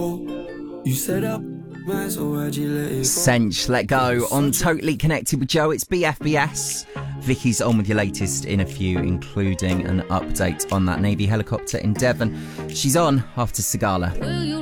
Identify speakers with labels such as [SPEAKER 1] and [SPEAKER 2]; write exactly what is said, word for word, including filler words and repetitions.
[SPEAKER 1] You set up so why'd you let it go?
[SPEAKER 2] Sench, Let Go on Totally Connected with Joe. It's B F B S. Vicky's on with your latest in a few, including an update on that Navy helicopter in Devon. She's on after Sigala.
[SPEAKER 3] Will you